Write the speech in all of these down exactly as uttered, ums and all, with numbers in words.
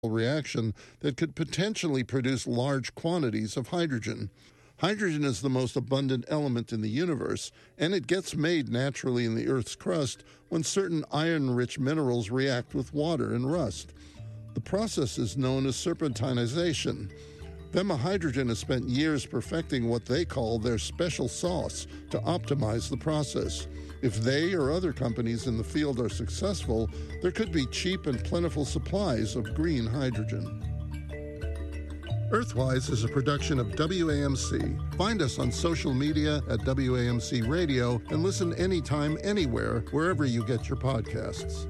reaction that could potentially produce large quantities of hydrogen. Hydrogen is the most abundant element in the universe, and it gets made naturally in the Earth's crust when certain iron-rich minerals react with water and rust. The process is known as serpentinization. Vema Hydrogen has spent years perfecting what they call their special sauce to optimize the process. If they or other companies in the field are successful, there could be cheap and plentiful supplies of green hydrogen. Earthwise is a production of W A M C. Find us on social media at W A M C Radio and listen anytime, anywhere, wherever you get your podcasts.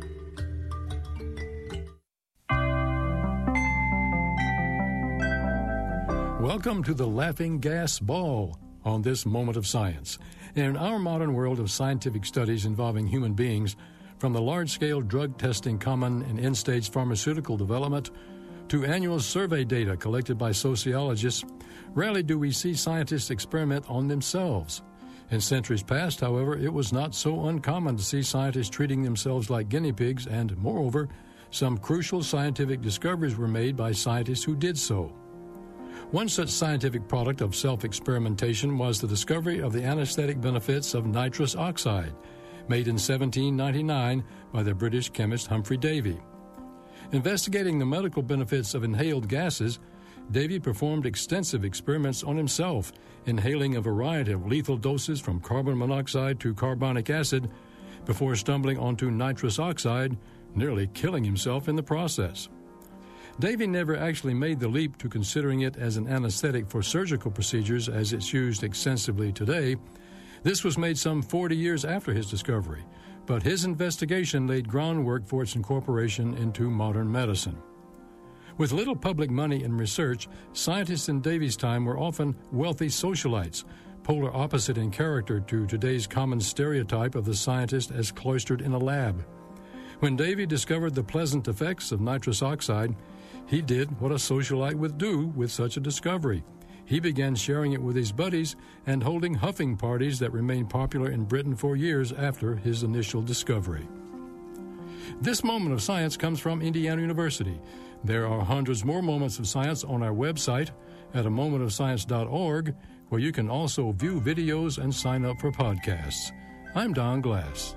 Welcome to the Laughing Gas Ball on this Moment of Science. In our modern world of scientific studies involving human beings, from the large-scale drug testing common in end-stage pharmaceutical development to annual survey data collected by sociologists, rarely do we see scientists experiment on themselves. In centuries past, however, it was not so uncommon to see scientists treating themselves like guinea pigs, and moreover, some crucial scientific discoveries were made by scientists who did so. One such scientific product of self-experimentation was the discovery of the anesthetic benefits of nitrous oxide, made in seventeen ninety-nine by the British chemist Humphrey Davy. Investigating the medical benefits of inhaled gases, Davy performed extensive experiments on himself, inhaling a variety of lethal doses from carbon monoxide to carbonic acid, before stumbling onto nitrous oxide, nearly killing himself in the process. Davy never actually made the leap to considering it as an anesthetic for surgical procedures as it's used extensively today. This was made some forty years after his discovery, but his investigation laid groundwork for its incorporation into modern medicine. With little public money and research, scientists in Davy's time were often wealthy socialites, polar opposite in character to today's common stereotype of the scientist as cloistered in a lab. When Davy discovered the pleasant effects of nitrous oxide, he did what a socialite would do with such a discovery. He began sharing it with his buddies and holding huffing parties that remained popular in Britain for years after his initial discovery. This moment of science comes from Indiana University. There are hundreds more moments of science on our website at a moment of science dot org, where you can also view videos and sign up for podcasts. I'm Don Glass.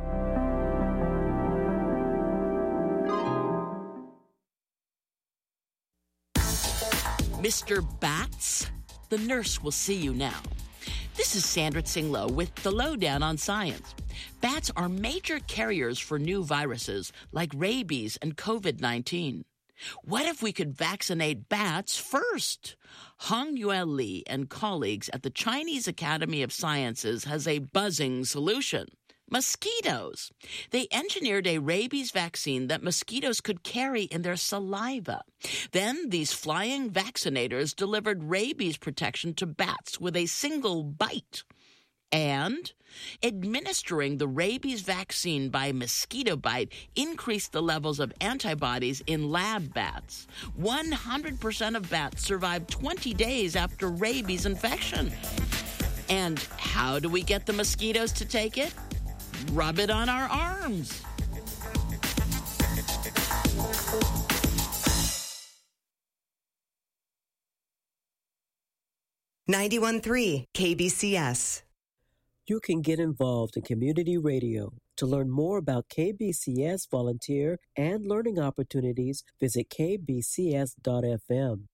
Mister Bats, the nurse will see you now. This is Sandra Tsinglow with the Lowdown on Science. Bats are major carriers for new viruses like rabies and covid nineteen. What if we could vaccinate bats first? Hong-Yuan Li and colleagues at the Chinese Academy of Sciences has a buzzing solution. Mosquitoes. They engineered a rabies vaccine that mosquitoes could carry in their saliva. Then these flying vaccinators delivered rabies protection to bats with a single bite. And administering the rabies vaccine by mosquito bite increased the levels of antibodies in lab bats. one hundred percent of bats survived twenty days after rabies infection. And how do we get the mosquitoes to take it? Rub it on our arms. ninety-one point three K B C S. You can get involved in community radio. To learn more about K B C S volunteer and learning opportunities, visit k b c s dot f m.